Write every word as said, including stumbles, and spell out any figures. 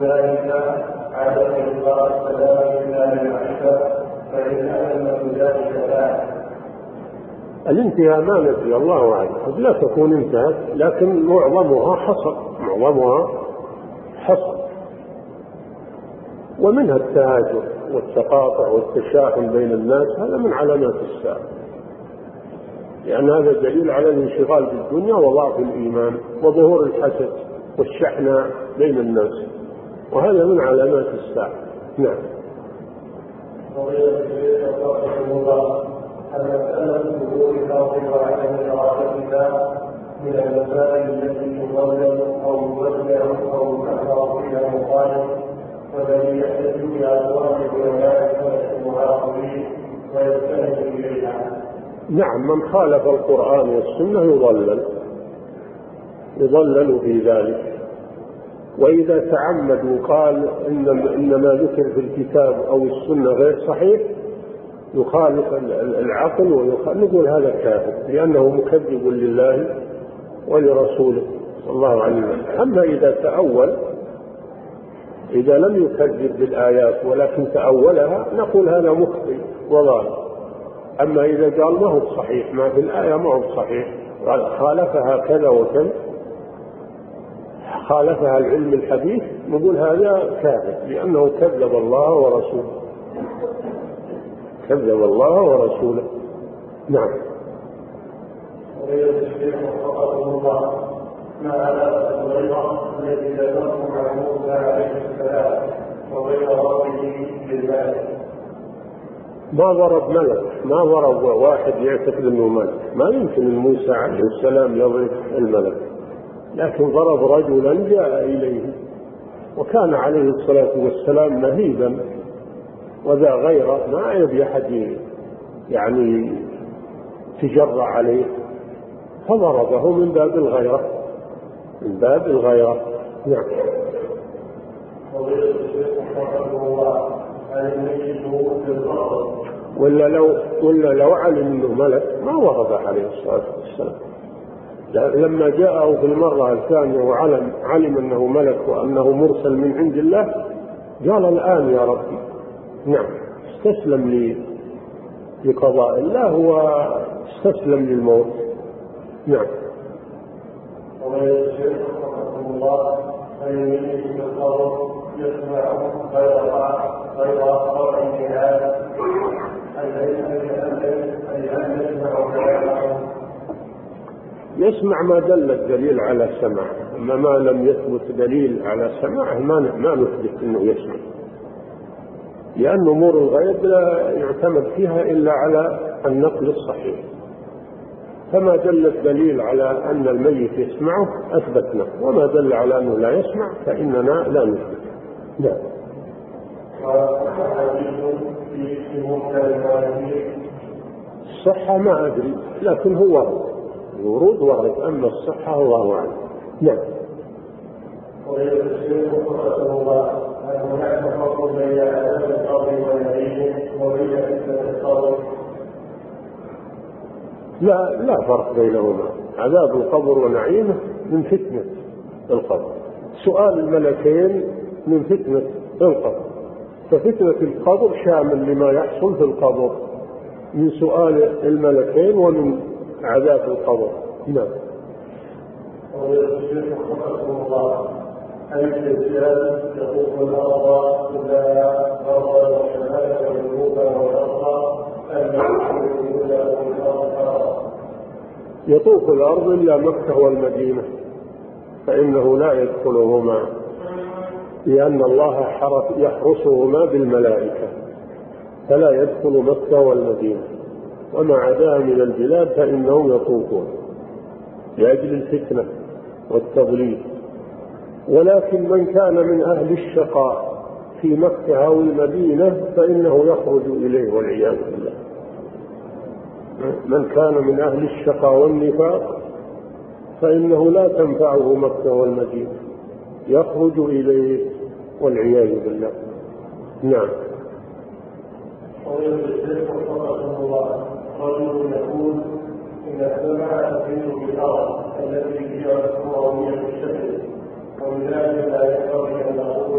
ذلك عدم إلقاء السلام إلا للعشاء فإن ألم ذلك لا. الانتهاء ما ندري، الله أعلم، قد لا تكون انتهت، لكن معظمها حصل معظمها حصل ومنها التهاجر والتقاطع والتشاحن بين الناس، هذا من علامات الساعة، لأن هذا دليل على الانشغال بالدنيا وضعف الإيمان وظهور الحسد والشحناء بين الناس، وهذا من علامات الساعة. نعم. المسألة ظهور الفاضل وعدم إرادتها من المسائل التي تضلل أو يبدل أو يكفر فيها مخالف، والذي يحتج بأقوال العلماء والمعاصرين ويستند إليها. نعم، من خالف القرآن والسنة يضلل يضلل في ذلك، وإذا تعمد وقال إن إن ما ذكر في الكتاب أو السنة غير صحيح يخالف العقل ويخالف، نقول هذا كافر لأنه مكذب لله ولرسوله صلى الله عليه وسلم. أما إذا تأول، إذا لم يكذب بالآيات ولكن تأولها، نقول هذا مخطئ وضال. أما إذا قال ما هو صحيح، ما في الآية ما هو صحيح، خالفها كذا وكذا، خالفها العلم الحديث، نقول هذا كافر لأنه كذب الله ورسوله كذب الله ورسوله. نعم. وغير الشيخ وفقه الله ما على الغيرة التي لا تقوم على موسى عليه السلام وغير ربه بالله. ما ضرب ملك، ما ضرب واحد يعتقد انه ملك، ما يمكن موسى عليه السلام يضرب الملك، لكن ضرب رجلا جاء اليه وكان عليه الصلاة والسلام مهيبا وذا غيره، ما يبي أحد يعني تجرع عليه، فضربه من باب الغيرة من باب الغيرة. نعم. ولا لو ولا لو علم انه ملك ما ضرب عليه الصلاة والسلام، لما جاءه في المرة الثانية وعلم علم انه ملك وانه مرسل من عند الله قال الآن يا ربي. نعم، استسلم لي لقضاء الله واستسلم للموت. نعم. ويسمع الله فيميز بالقول يسمع غير غير قول الجهاد يسمع ما دل الدليل على سماع، أما ما لم يثبت دليل على سماعه ما ما نثبت أنه يسمع، لأن أمور الغيب لا يعتمد فيها إلا على النقل الصحيح، فما دل الدليل على أن الميت يسمعه أثبتنا، وما دل على أنه لا يسمع فإننا لا نثبت. لا. الصحة ما أدري، لكن هو الورود وارد، أما الصحة الله أعلم. نعم. لا لا فرق بينهما، عذاب القبر ونعيمه من فتنة القبر، سؤال الملكين من فتنة القبر، ففتنة القبر شامل لما يحصل في القبر من سؤال الملكين ومن عذاب القبر. نعم. يطوف الأرض إلا مكة والمدينة فإنه لا يدخلهما، لأن الله يحرسهما بالملائكة فلا يدخل مكة والمدينة، وما عداها من البلاد فإنهم يطوفون لأجل الفتنة والتضليل. ولكن من كان من أهل الشقاء في مكة أو المدينة فإنه يخرج إليه والعياذ بالله. من كان من أهل الشقاء والنفاق فإنه لا تنفعه مكة والمدينة، يخرج إليه والعياذ بالله. نعم. رجل يقول إن السماء تزيد بالأرض التي هي مكروهية الشكل، وبذلك لا ينبغي أن نقول